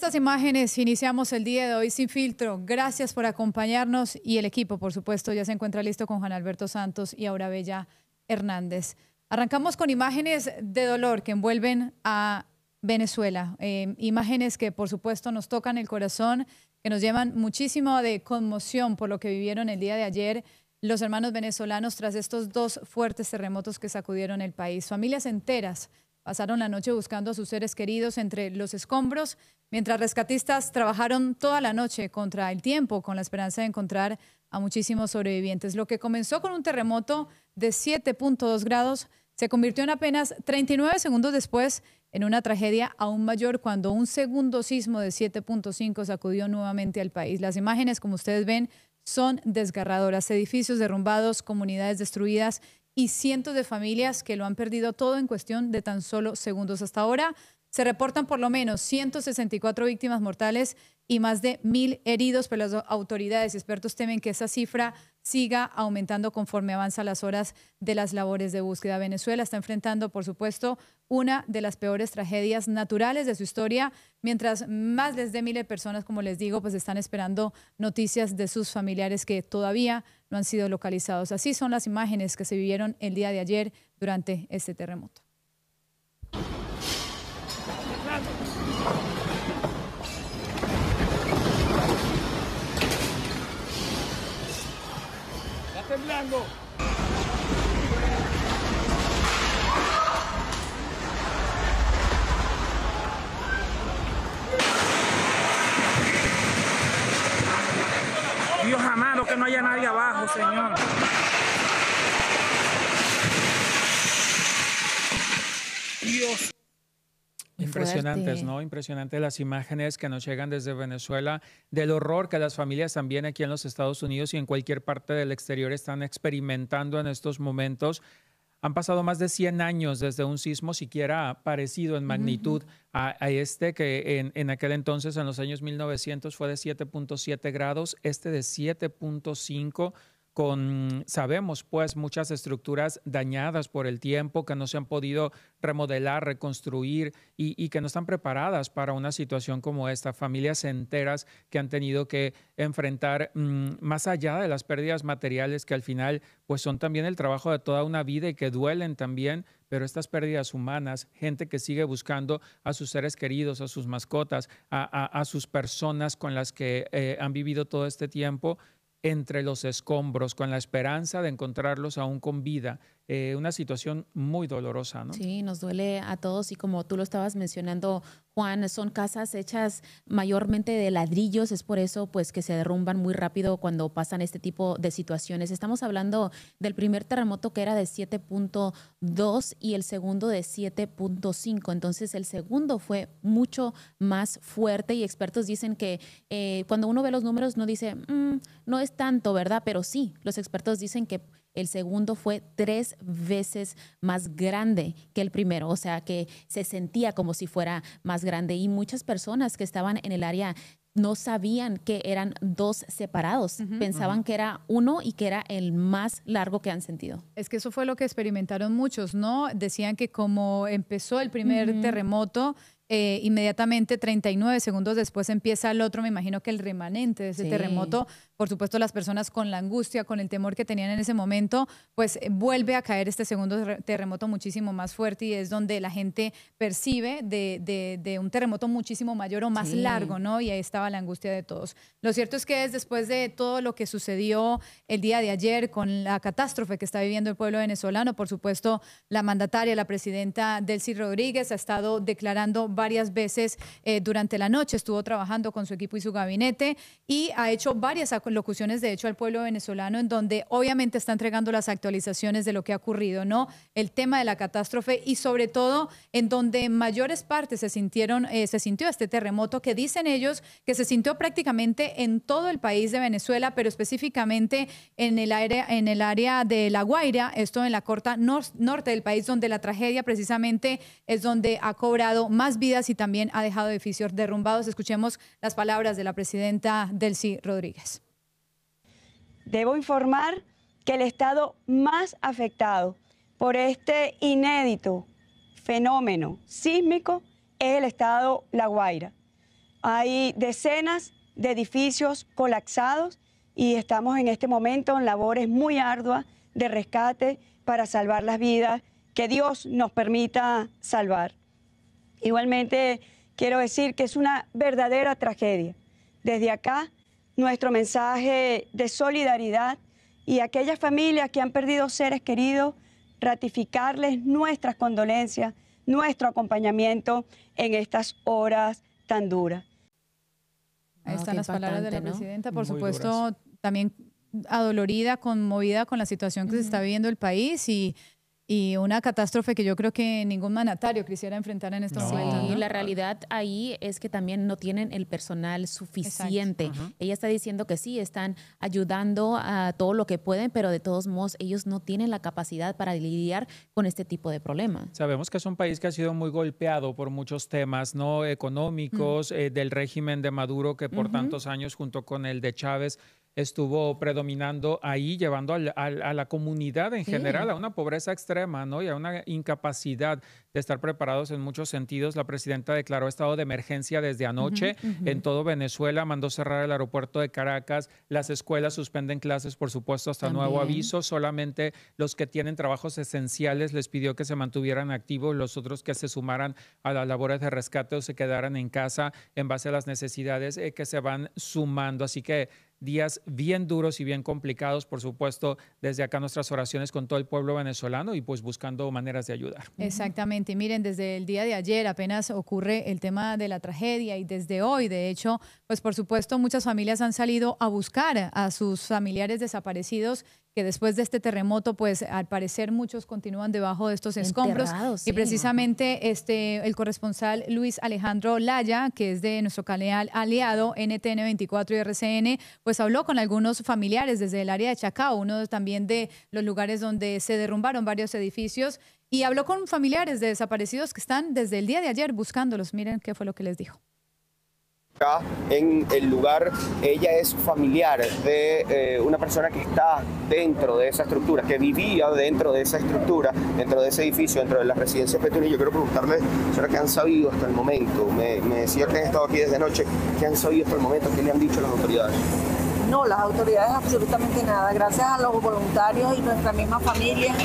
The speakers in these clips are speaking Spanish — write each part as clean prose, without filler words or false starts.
estas imágenes iniciamos el día de hoy Sin Filtro. Gracias por acompañarnos y el equipo, por supuesto, ya se encuentra listo con Juan Alberto Santos y Aura Bella Hernández. Arrancamos con imágenes de dolor que envuelven a Venezuela, imágenes que por supuesto nos tocan el corazón, que nos llevan muchísimo de conmoción por lo que vivieron el día de ayer los hermanos venezolanos tras estos dos fuertes terremotos que sacudieron el país. Familias enteras pasaron la noche buscando a sus seres queridos entre los escombros, mientras rescatistas trabajaron toda la noche contra el tiempo con la esperanza de encontrar a muchísimos sobrevivientes. Lo que comenzó con un terremoto de 7.2 grados se convirtió en apenas 39 segundos después en una tragedia aún mayor cuando un segundo sismo de 7.5 sacudió nuevamente al país. Las imágenes, como ustedes ven, son desgarradoras. Edificios derrumbados, comunidades destruidas y cientos de familias que lo han perdido todo en cuestión de tan solo segundos. Hasta ahora se reportan por lo menos 164 víctimas mortales y más de 1.000 heridos, pero las autoridades y expertos temen que esa cifra siga aumentando conforme avanzan las horas de las labores de búsqueda. Venezuela está enfrentando, por supuesto, una de las peores tragedias naturales de su historia, mientras más de 1.000 personas, como les digo, pues están esperando noticias de sus familiares que todavía no han sido localizados. Así son las imágenes que se vivieron el día de ayer durante este terremoto. Está temblando. Dios amado, que no haya nadie abajo, Señor. Dios. Impresionantes, ¿no? Impresionantes las imágenes que nos llegan desde Venezuela del horror que las familias también aquí en los Estados Unidos y en cualquier parte del exterior están experimentando en estos momentos. Han pasado más de 100 años desde un sismo siquiera parecido en magnitud a este que en aquel entonces, en los años 1900, fue de 7.7 grados, este de 7.5 con, sabemos, pues, muchas estructuras dañadas por el tiempo que no se han podido remodelar, reconstruir y que no están preparadas para una situación como esta. Familias enteras que han tenido que enfrentar, más allá de las pérdidas materiales que al final, pues, son también el trabajo de toda una vida y que duelen también, pero estas pérdidas humanas, gente que sigue buscando a sus seres queridos, a sus mascotas, a sus personas con las que han vivido todo este tiempo, entre los escombros, con la esperanza de encontrarlos aún con vida. Una situación muy dolorosa, ¿no? Sí, nos duele a todos y como tú lo estabas mencionando, Juan, son casas hechas mayormente de ladrillos, es por eso pues que se derrumban muy rápido cuando pasan este tipo de situaciones. Estamos hablando del primer terremoto que era de 7.2 y el segundo de 7.5, entonces el segundo fue mucho más fuerte y expertos dicen que cuando uno ve los números no dice, no es tanto, ¿verdad? Pero sí, los expertos dicen que el segundo fue 3 veces más grande que el primero, o sea que se sentía como si fuera más grande y muchas personas que estaban en el área no sabían que eran dos separados, pensaban que era uno y que era el más largo que han sentido. Es que eso fue lo que experimentaron muchos, ¿no? Decían que como empezó el primer terremoto, inmediatamente 39 segundos después empieza el otro, me imagino que el remanente de ese terremoto, por supuesto las personas con la angustia, con el temor que tenían en ese momento, pues vuelve a caer este segundo terremoto muchísimo más fuerte y es donde la gente percibe de un terremoto muchísimo mayor o más largo, ¿no? Y ahí estaba la angustia de todos. Lo cierto es que es después de todo lo que sucedió el día de ayer con la catástrofe que está viviendo el pueblo venezolano, por supuesto la mandataria, la presidenta Delcy Rodríguez ha estado declarando varias veces durante la noche, estuvo trabajando con su equipo y su gabinete y ha hecho varias locuciones, de hecho, al pueblo venezolano en donde obviamente está entregando las actualizaciones de lo que ha ocurrido, ¿no? El tema de la catástrofe y sobre todo en donde en mayores partes se sintió este terremoto que dicen ellos que se sintió prácticamente en todo el país de Venezuela, pero específicamente en el área de La Guaira, esto en la costa norte del país, donde la tragedia precisamente es donde ha cobrado más vidas y también ha dejado edificios derrumbados. Escuchemos las palabras de la presidenta Delcy Rodríguez. Debo informar que el estado más afectado por este inédito fenómeno sísmico es el estado La Guaira. Hay decenas de edificios colapsados y estamos en este momento en labores muy arduas de rescate para salvar las vidas que Dios nos permita salvar. Igualmente, quiero decir que es una verdadera tragedia. Desde acá, nuestro mensaje de solidaridad y a aquellas familias que han perdido seres queridos, ratificarles nuestras condolencias, nuestro acompañamiento en estas horas tan duras. Ahí están las palabras de la presidenta, por Muy supuesto, duras. también adolorida, conmovida con la situación que se está viviendo el país y una catástrofe que yo creo que ningún mandatario quisiera enfrentar en estos momentos. Sí, ¿no? la realidad ahí es que también no tienen el personal suficiente. Ella está diciendo que sí, están ayudando a todo lo que pueden, pero de todos modos ellos no tienen la capacidad para lidiar con este tipo de problemas. Sabemos que es un país que ha sido muy golpeado por muchos temas no económicos, del régimen de Maduro, que por tantos años junto con el de Chávez estuvo predominando ahí, llevando a la comunidad en general a una pobreza extrema, ¿no? Y a una incapacidad de estar preparados en muchos sentidos. La presidenta declaró estado de emergencia desde anoche en todo Venezuela, mandó cerrar el aeropuerto de Caracas, las escuelas suspenden clases, por supuesto, hasta nuevo aviso. Solamente los que tienen trabajos esenciales les pidió que se mantuvieran activos, los otros que se sumaran a las labores de rescate o se quedaran en casa en base a las necesidades que se van sumando. Así que días bien duros y bien complicados, por supuesto, desde acá nuestras oraciones con todo el pueblo venezolano y pues buscando maneras de ayudar. Exactamente, y miren, desde el día de ayer apenas ocurre el tema de la tragedia y desde hoy, de hecho, pues por supuesto muchas familias han salido a buscar a sus familiares desaparecidos que después de este terremoto, pues al parecer muchos continúan debajo de estos escombros. Sí. Y precisamente el corresponsal Luis Alejandro Laya, que es de nuestro canal aliado NTN 24 y RCN, pues habló con algunos familiares desde el área de Chacao, uno también de los lugares donde se derrumbaron varios edificios, y habló con familiares de desaparecidos que están desde el día de ayer buscándolos. Miren qué fue lo que les dijo. Acá en el lugar, ella es familiar de una persona que está dentro de esa estructura, que vivía dentro de esa estructura, dentro de ese edificio, dentro de la residencia Petuni. Yo quiero preguntarle, señora, ¿qué han sabido hasta el momento? Me decía que han estado aquí desde anoche. ¿Qué han sabido hasta el momento? ¿Qué le han dicho las autoridades? No, las autoridades absolutamente nada. Gracias a los voluntarios y nuestra misma familia,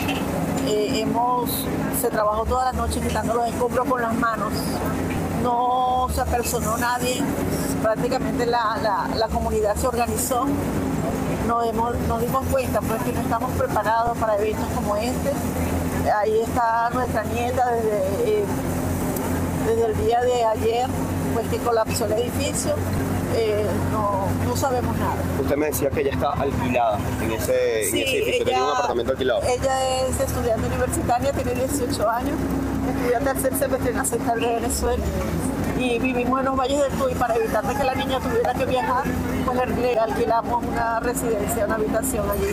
se trabajó toda la noche quitando los escombros con las manos. No se apersonó nadie, prácticamente la comunidad se organizó. Nos dimos cuenta pues, que no estamos preparados para eventos como este. Ahí está nuestra nieta desde el día de ayer, pues que colapsó el edificio. No sabemos nada. Usted me decía que ella está alquilada en ese edificio, tenía un apartamento alquilado. Ella es estudiante universitaria, tiene 18 años, estudia tercer semestre en la Central de Venezuela y vivimos en los Valles del Tuy. Para evitar que la niña tuviera que viajar, pues le alquilamos una residencia, una habitación allí.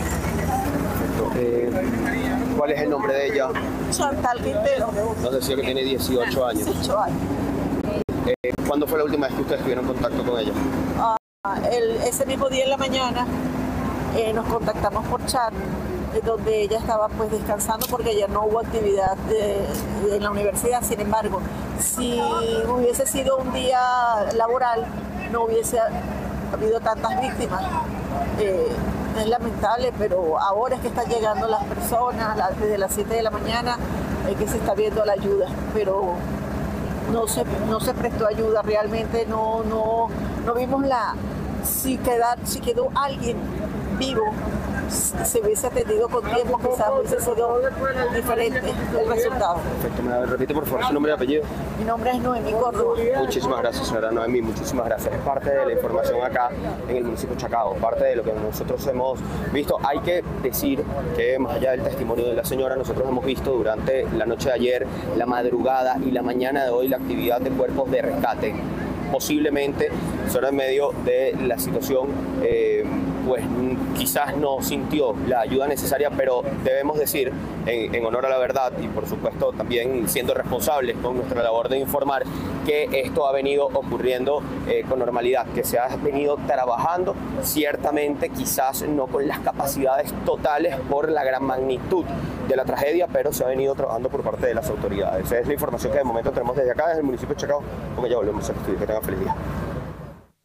¿Cuál es el nombre de ella? Chantal Quintero. Nos decía que tiene 18 años. 18 años. ¿Cuándo fue la última vez que ustedes tuvieron contacto con ella? Ese mismo día en la mañana nos contactamos por chat, donde ella estaba pues descansando porque ayer no hubo actividad en la universidad. Sin embargo, si hubiese sido un día laboral, no hubiese habido tantas víctimas. Es lamentable, pero ahora es que están llegando las personas, desde las 7 de la mañana que se está viendo la ayuda, pero no se prestó ayuda realmente, no vimos si quedó alguien vivo, se hubiese atendido con tiempo, quizás hubiese sido diferente el resultado. Perfecto, me repite por favor su nombre y apellido. Mi nombre es Noemí Córdoba. Muchísimas gracias, señora Noemí, muchísimas gracias. Es parte de la información acá en el municipio de Chacao, parte de lo que nosotros hemos visto. Hay que decir que más allá del testimonio de la señora, nosotros hemos visto durante la noche de ayer, la madrugada y la mañana de hoy la actividad de cuerpos de rescate. Posiblemente, solo en medio de la situación, pues quizás no sintió la ayuda necesaria, pero debemos decir, en honor a la verdad y por supuesto también siendo responsables con nuestra labor de informar, que esto ha venido ocurriendo con normalidad, que se ha venido trabajando, ciertamente quizás no con las capacidades totales por la gran magnitud de la tragedia, pero se ha venido trabajando por parte de las autoridades. Esa es la información que de momento tenemos desde acá, desde el municipio de Chacao, porque ya volvemos al estudio. Que tengan feliz día.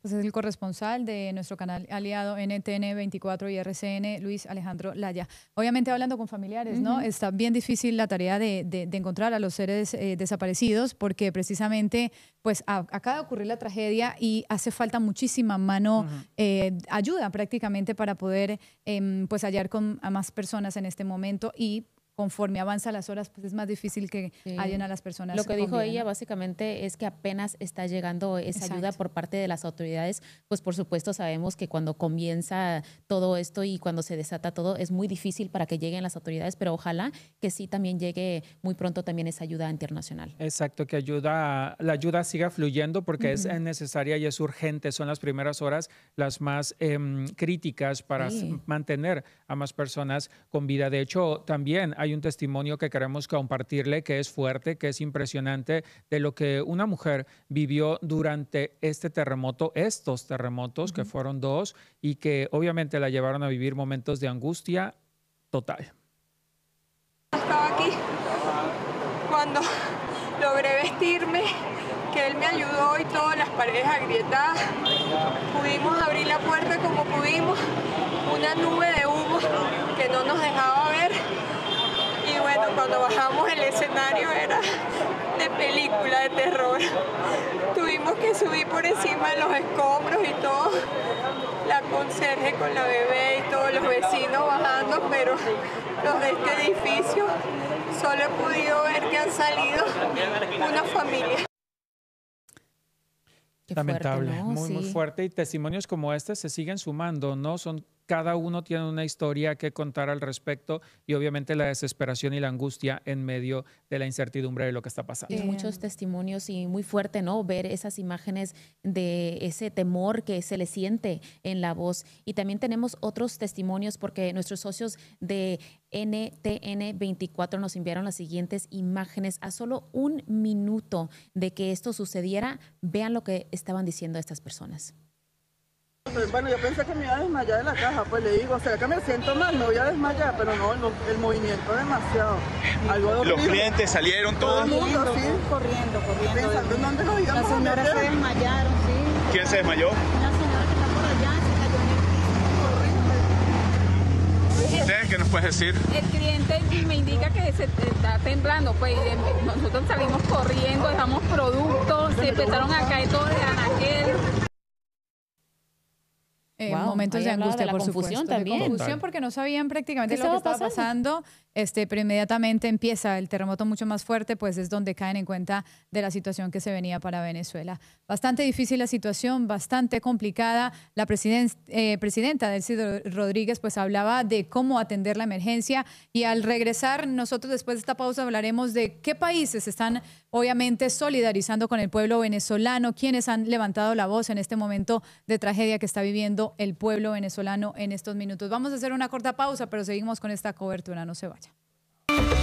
Pues es el corresponsal de nuestro canal aliado NTN 24 y RCN, Luis Alejandro Laya. Obviamente hablando con familiares, ¿no? Está bien difícil la tarea de encontrar a los seres desaparecidos porque precisamente pues acaba de ocurrir la tragedia y hace falta muchísima mano, ayuda prácticamente para poder pues hallar a más personas en este momento y conforme avanza las horas, pues es más difícil que hallen a las personas. Lo que dijo ella básicamente es que apenas está llegando esa ayuda por parte de las autoridades. Pues por supuesto sabemos que cuando comienza todo esto y cuando se desata todo es muy difícil para que lleguen las autoridades, pero ojalá que sí también llegue muy pronto también esa ayuda internacional. Exacto, que la ayuda siga fluyendo porque es necesaria y es urgente. Son las primeras horas las más críticas para mantener a más personas con vida. De hecho, también hay un testimonio que queremos compartirle que es fuerte, que es impresionante de lo que una mujer vivió durante estos terremotos, que fueron 2, y que obviamente la llevaron a vivir momentos de angustia total. Estaba aquí cuando logré vestirme, que él me ayudó y todas las paredes agrietadas. Pudimos abrir la puerta como pudimos, una nube de humo que no nos dejaba ver. Y bueno, cuando bajamos el escenario era de película de terror. Tuvimos que subir por encima de los escombros y todo. La conserje con la bebé y todos los vecinos bajando, pero los de este edificio solo he podido ver que han salido una familia. Qué lamentable, fuerte, ¿no? muy fuerte. Y testimonios como este se siguen sumando, ¿no? Cada uno tiene una historia que contar al respecto y obviamente la desesperación y la angustia en medio de la incertidumbre de lo que está pasando. Muchos testimonios y muy fuerte, ¿no? Ver esas imágenes de ese temor que se le siente en la voz. Y también tenemos otros testimonios porque nuestros socios de NTN 24 nos enviaron las siguientes imágenes. A solo 1 minuto de que esto sucediera, vean lo que estaban diciendo estas personas. Bueno, yo pensé que me iba a desmayar en la caja, pues le digo, ¿será que me siento mal? Me voy a desmayar, pero no, el movimiento es demasiado. Algo los clientes salieron todos. Todo el mundo, sí. Corriendo. Pensando en dónde nos íbamos a meter. Las señoras se desmayaron, sí. ¿Quién se desmayó? Una señora que está por allá se cayó en el piso. ¿Ustedes qué nos puedes decir? El cliente me indica que se está temblando, pues nosotros salimos corriendo, dejamos productos, se empezaron a caer todos de anaquel. Momentos de angustia, por supuesto. También. De confusión porque no sabían prácticamente lo que estaba pasando. Pero inmediatamente empieza el terremoto mucho más fuerte, pues es donde caen en cuenta de la situación que se venía para Venezuela. Bastante difícil la situación, bastante complicada. La presidenta Delcy Rodríguez pues hablaba de cómo atender la emergencia y al regresar nosotros después de esta pausa hablaremos de qué países están obviamente solidarizando con el pueblo venezolano, quienes han levantado la voz en este momento de tragedia que está viviendo el pueblo venezolano en estos minutos. Vamos a hacer una corta pausa, pero seguimos con esta cobertura, no se vaya.